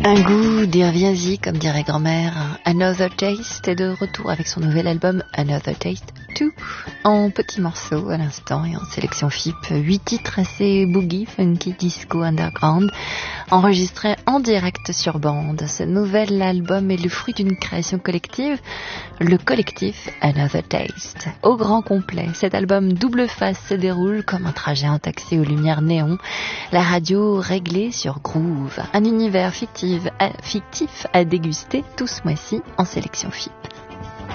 Un goût d'Irviasi, comme dirait grand-mère. Another Taste est de retour avec son nouvel album Another Taste 2, en petits morceaux à l'instant et en sélection FIP. 8 titres assez boogie, funky, disco, underground, enregistrés en direct sur bande. Ce nouvel album est le fruit d'une création collective, le collectif Another Taste. Au grand complet, cet album double face se déroule comme un trajet en taxi aux lumières néon, la radio réglée sur groove, un univers fictif à déguster tout ce mois-ci en sélection FIP.